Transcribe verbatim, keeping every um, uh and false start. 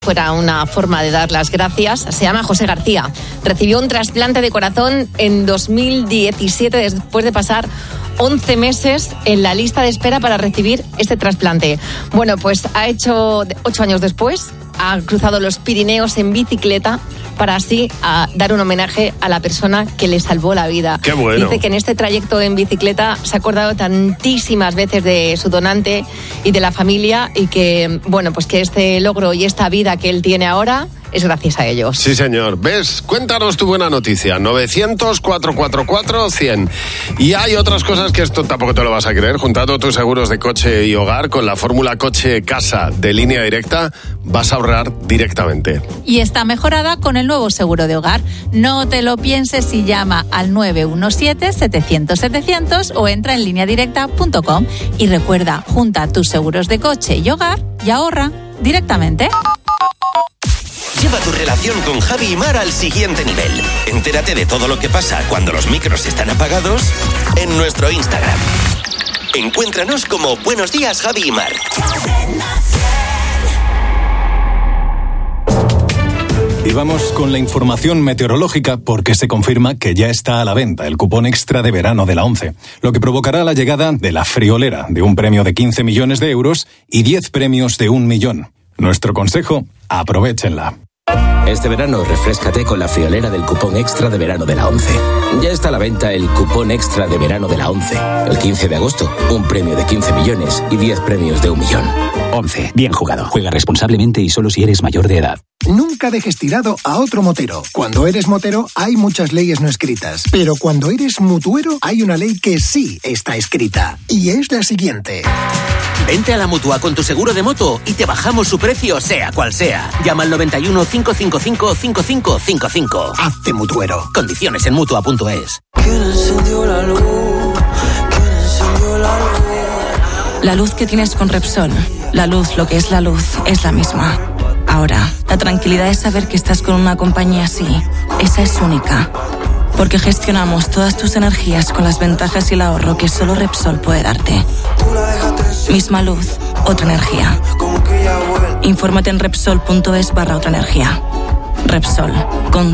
fuera una forma de dar las gracias. Se llama José García. Recibió un trasplante de corazón en dos mil diecisiete después de pasar once meses en la lista de espera para recibir este trasplante. Bueno, pues ha hecho ocho años después, ha cruzado los Pirineos en bicicleta para así a dar un homenaje a la persona que le salvó la vida. ¡Qué bueno! Dice que en este trayecto en bicicleta se ha acordado tantísimas veces de su donante y de la familia, y que, bueno, pues que este logro y esta vida que él tiene ahora es gracias a ellos. Sí, señor. ¿Ves? Cuéntanos tu buena noticia. novecientos, cuatrocientos cuarenta y cuatro, cien. Y hay otras cosas que esto tampoco te lo vas a creer. Juntando tus seguros de coche y hogar con la fórmula coche-casa de Línea Directa, vas a ahorrar directamente. Y está mejorada con el nuevo seguro de hogar. No te lo pienses y llama al nueve uno siete, setecientos, setecientos o entra en línea directa punto com. Y recuerda, junta tus seguros de coche y hogar y ahorra directamente. Lleva tu relación con Javi y Mar al siguiente nivel. Entérate de todo lo que pasa cuando los micros están apagados en nuestro Instagram. Encuéntranos como Buenos Días, Javi y Mar. Y vamos con la información meteorológica, porque se confirma que ya está a la venta el cupón extra de verano de la ONCE, lo que provocará la llegada de la friolera de un premio de quince millones de euros y diez premios de un millón. Nuestro consejo: aprovéchenla. Este verano refréscate con la friolera del cupón extra de verano de la ONCE. Ya está a la venta el cupón extra de verano de la ONCE. El quince de agosto, un premio de quince millones y diez premios de un millón. ONCE, bien jugado. Juega responsablemente y solo si eres mayor de edad. Nunca dejes tirado a otro motero. Cuando eres motero hay muchas leyes no escritas, pero cuando eres mutuero hay una ley que sí está escrita, y es la siguiente. Vente a la Mutua con tu seguro de moto y te bajamos su precio, sea cual sea. Llama al noventa y uno, cinco cinco cinco, cinco cinco cinco cinco. Hazte mutuero. Condiciones en mutua punto es. ¿Quién encendió la luz? ¿Quién encendió la luz? La luz que tienes con Repsol, la luz, lo que es la luz, es la misma. Ahora, la tranquilidad es saber que estás con una compañía así. Esa es única. Porque gestionamos todas tus energías con las ventajas y el ahorro que solo Repsol puede darte. Misma luz, otra energía. Infórmate en Repsol punto es barra otra energía. Repsol, con